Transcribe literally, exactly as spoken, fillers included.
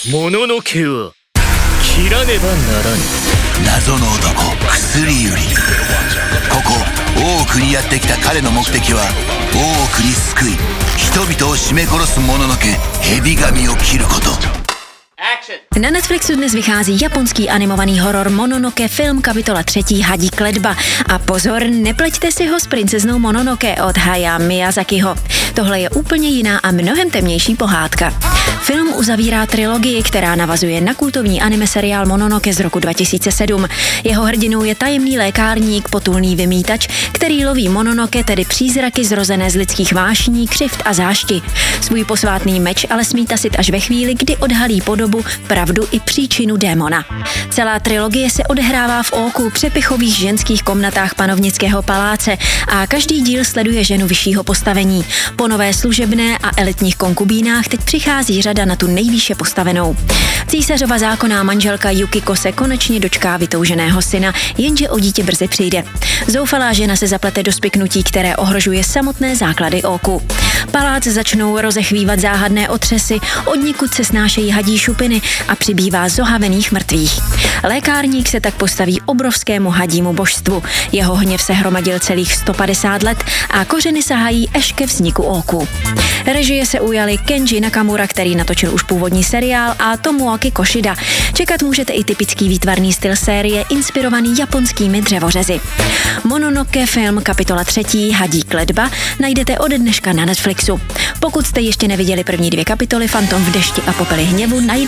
もののけを切らねばならぬ。 謎の男薬売り。ここ大奥にやってきた彼の目的は大奥に救い人々を絞め殺すもののけ蛇神を切ること。 Na Netflixu dnes vychází japonský animovaný horor Mononoke, film kapitola třetí Hadí kletba. A pozor, nepleťte si ho s princeznou Mononoke od Hayao Miyazakiho. Tohle je úplně jiná a mnohem temnější pohádka. Film uzavírá trilogii, která navazuje na kultovní anime seriál Mononoke z roku dva tisíce sedm. Jeho hrdinou je tajemný lékárník, potulný vymítač, který loví Mononoke, tedy přízraky zrozené z lidských vášní, křivd a zášti. Svůj posvátný meč ale smí tasit až ve chvíli, kdy odhalí podobu, pravdu i příčinu démona. Celá trilogie se odehrává v Óku, přepichových ženských komnatách panovnického paláce a každý díl sleduje ženu vyššího postavení. Po nové služebné a elitních konkubínách teď přichází řada na tu nejvýše postavenou. Císařova zákonná manželka Yukiko se konečně dočká vytouženého syna, jenže o dítě brzy přijde. Zoufalá žena se zaplete do spiknutí, které ohrožuje samotné základy Óku. Palác začnou rozechvívat záhadné otřesy, odnikud se snášejí hadí šupiny a přibývá zohavených mrtvých. Lékárník se tak postaví obrovskému hadímu božstvu. Jeho hněv se hromadil celých sto padesát let a kořeny sahají až ke vzniku Óku. Režie se ujali Kenji Nakamura, který natočil už původní seriál, a Tomoaki Koshida. Čekat můžete i typický výtvarný styl série, inspirovaný japonskými dřevořezy. Mononoke, film kapitola třetí Hadí kletba najdete ode dneška na Netflixu. Pokud jste ještě neviděli první dvě kapitoly Fantom v dešti a popeli hněvu, najdete